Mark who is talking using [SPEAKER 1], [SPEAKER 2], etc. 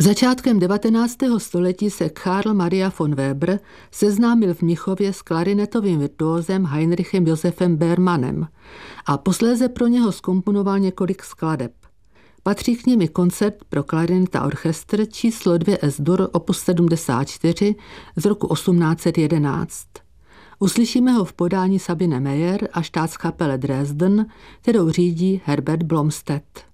[SPEAKER 1] Začátkem 19. století se Karl Maria von Weber seznámil v Mnichově s klarinetovým virtuózem Heinrichem Josefem Bermanem a posléze pro něho zkomponoval několik skladeb. Patří k nimi koncert pro klarinet a orchestr číslo 2 S-dur opus 74 z roku 1811. Uslyšíme ho v podání Sabine Meyer a Staatskapelle Dresden, kterou řídí Herbert Blomstedt.